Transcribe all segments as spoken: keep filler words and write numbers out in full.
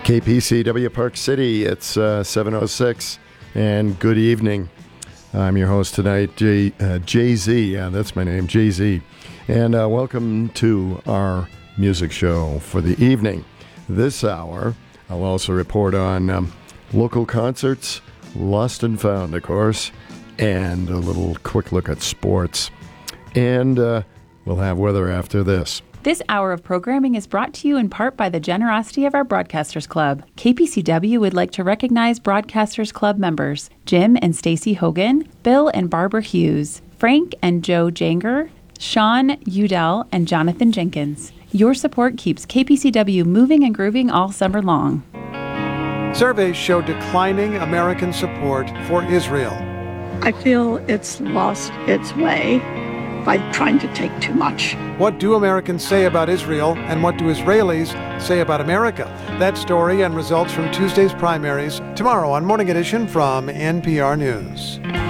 K P C W Park City, it's uh, seven oh six, and good evening. I'm your host tonight, Jay, uh, Jay-Z. Yeah, that's my name, Jay-Z. And uh, welcome to our music show for the evening. This hour, I'll also report on um, local concerts, lost and found, of course, and a little quick look at sports. And uh, we'll have weather after this. This hour of programming is brought to you in part by the generosity of our Broadcasters Club. K P C W would like to recognize Broadcasters Club members Jim and Stacy Hogan, Bill and Barbara Hughes, Frank and Joe Janger, Sean Udell, and Jonathan Jenkins. Your support keeps K P C W moving and grooving all summer long. Surveys show declining American support for Israel. I feel it's lost its way by trying to take too much. What do Americans say about Israel, and what do Israelis say about America? That story and results from Tuesday's primaries tomorrow on Morning Edition from N P R News.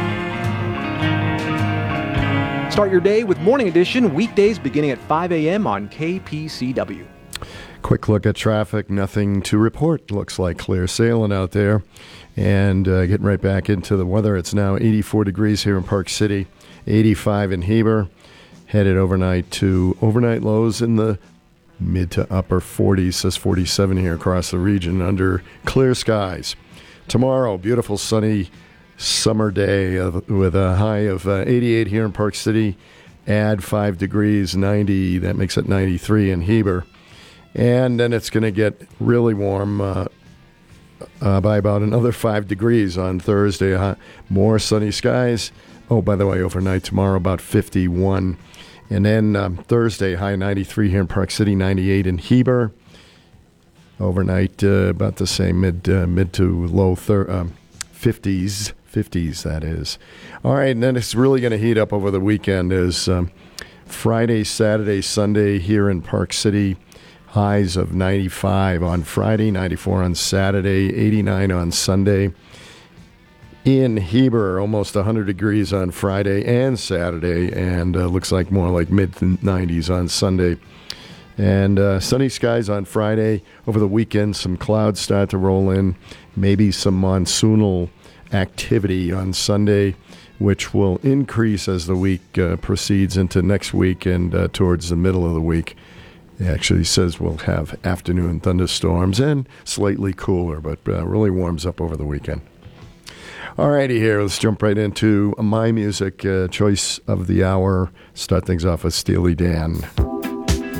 Start your day with Morning Edition, weekdays beginning at five a.m. on K P C W. Quick look at traffic. Nothing to report. Looks like clear sailing out there. And uh, getting right back into the weather. It's now eighty-four degrees here in Park City, eighty-five in Heber. Headed overnight to overnight lows in the mid to upper forties, says forty-seven here across the region under clear skies. Tomorrow, beautiful sunny summer day of, with a high of uh, eighty-eight here in Park City. Add five degrees, ninety. That makes it ninety-three in Heber. And then it's going to get really warm uh, uh, by about another five degrees on Thursday. Uh, more sunny skies. Oh, by the way, overnight tomorrow about fifty-one. And then um, Thursday, high ninety-three here in Park City, ninety-eight in Heber. Overnight, uh, about the same, mid uh, mid to low thir- um, fifties, fifties that is. All right, and then it's really going to heat up over the weekend is um, Friday, Saturday, Sunday here in Park City. Highs of ninety-five on Friday, ninety-four on Saturday, eighty-nine on Sunday. In Heber, almost one hundred degrees on Friday and Saturday, and uh, looks like more like mid-nineties on Sunday. And uh, sunny skies on Friday. Over the weekend, some clouds start to roll in. Maybe some monsoonal activity on Sunday, which will increase as the week uh, proceeds into next week and uh, towards the middle of the week. It actually says we'll have afternoon thunderstorms and slightly cooler, but uh, really warms up over the weekend. All righty, here, let's jump right into my music uh, choice of the hour. Start things off with Steely Dan.